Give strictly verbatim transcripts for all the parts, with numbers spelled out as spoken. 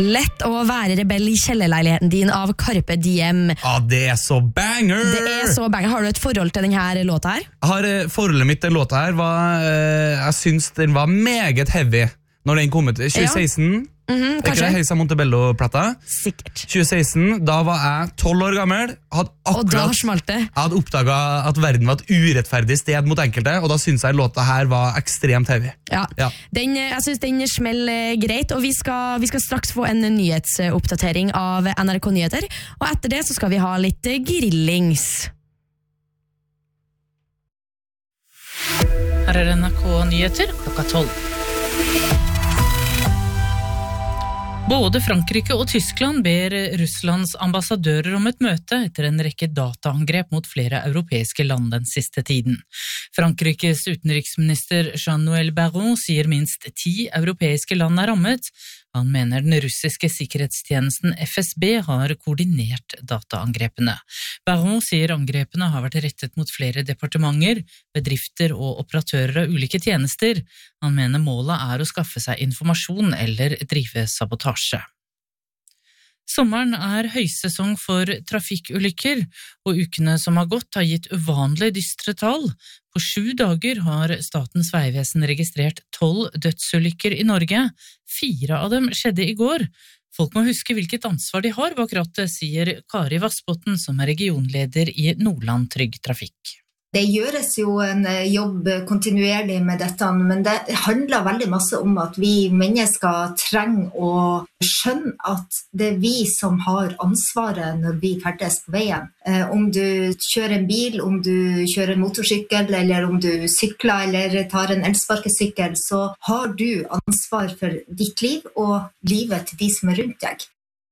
Lett å være rebell i kjellerleiligheten din av Carpe Diem. Ja, det er så banger! Det er så banger. Har du et forhold til denne låta her? Jeg har, eh, forholdet mitt til låta her var, eh, jeg synes den var meget heavy når den kom ut. tjue seksten, Ja. Mm-hmm, er ikke det Heisa Montebello-plata? Sikkert. tjue seksten, da var jeg tolv år gammel, hadde Og da akkurat, smalt det. jeg hadde oppdaget at verden var et urettferdig sted mot enkelte, og da synes jeg låta her var ekstremt heavy. Ja. Ja. Den, jeg synes den smeller greit, og vi skal, vi skal straks få en nyhetsoppdatering av N R K Nyheter, og etter det så skal vi ha litt grillings. Her er N R K Nyheter klokka tolv. Både Frankrike og Tyskland ber Russlands ambassadører om et møte etter en rekke dataangrep mot flere europeiske land den siste tiden. Frankrikes utenriksminister Jean-Noël Barrot sier minst ti europeiske land er rammet. Han mener den russiske sikkerhetstjenesten F S B har koordinert dataangrepene. Barrot sier angrepene har vært rettet mot flere departementer, bedrifter og operatører av ulike tjenester. Han mener målet er å skaffe seg informasjon eller drive sabotasje. Sommeren er høysesong for trafikkulykker, og ukene som har gått har gitt uvanlig dystre tall. På sju dager har Statens vegvesen registrert tolv dødsulykker i Norge. Fire av dem skjedde i går. Folk må huske hvilket ansvar de har bak rattet, sier Kari Vassbotten, som er regionleder i Nordland Trygg Trafikk. Det gjøres jo en jobb kontinuerlig med dette, men det handler veldig masse om at vi mennesker trenger å skjønne at det er vi som har ansvaret når vi ferdes på veien. Om du kjører en bil, om du kjører en motorsykkel, eller om du sykler eller tar en elsparkesykkel, så har du ansvar for ditt liv og livet til de som er rundt deg.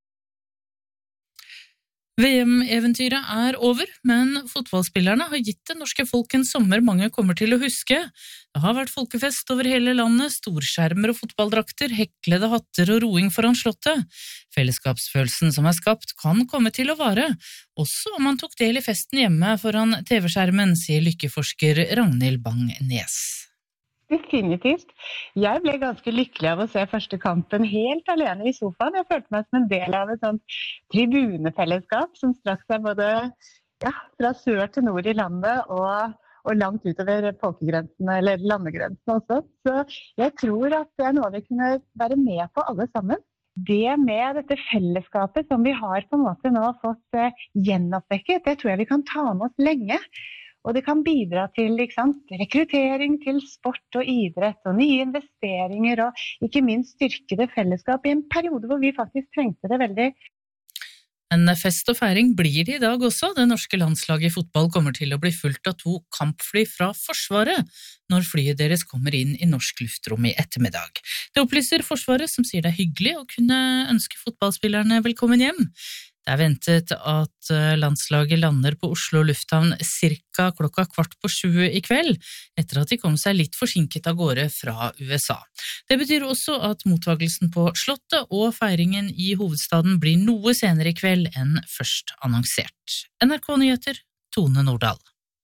V M-eventyret er over, men fotballspillerne har gitt det norske folk en sommer mange kommer til å huske. Det har vært folkefest over hele landet, storskjermer og fotballdrakter, heklede hatter og roing foran slottet. Fellesskapsfølelsen som er skapt kan komme til å vare, også om man tok del i festen hjemme foran T V-skjermen, sier lykkeforsker Ragnhild Bang-Nes. Definitivt. Jeg ble ganske lykkelig av å se første kampen helt alene i sofaen. Jeg følte meg som en del av et sånt tribunefellesskap som strakk seg både ja, fra sør til nord i landet og, og langt utover folkegrensene eller landegrensene også. Så jeg tror at det er noe vi kunne være med på alle sammen. Det med dette fellesskapet som vi har på en måte nå fått eh, gjenoppvekket, det tror jeg vi kan ta med oss lenge. Og det kan bidra til ikke sant, rekruttering til sport og idrett og nye investeringer og ikke minst styrkede fellesskap i en periode hvor vi faktisk trengte det veldig. En fest og feiring blir det i dag også. Det norske landslaget i fotball kommer til å bli fulgt av to kampfly fra Forsvaret når flyet deres kommer inn i norsk luftrom i ettermiddag. Det opplyser Forsvaret, som sier det er hyggelig å kunne ønske fotballspillerne velkommen hjem. Det er ventet at landslaget lander på Oslo lufthavn cirka klokka kvart på sju i kveld, etter at de kom seg litt forsinket av gårde fra U S A. Det betyr også at mottagelsen på Slottet og feiringen i hovedstaden blir noe senere i kveld enn først annonsert. N R K Nyheter, Tone Nordahl.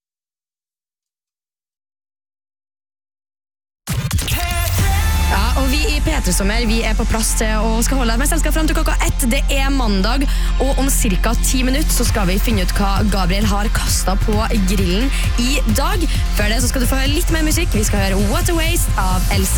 Ja, og vi i P tre Sommer, vi er på plass til å skal holde deg med selskap frem til klokka ett. Det er mandag, og om cirka ti minutter så skal vi finne ut hva Gabriel har kastet på grillen i dag. Før det så skal du få høre litt mer musikk. Vi skal høre What a Waste av Elsa.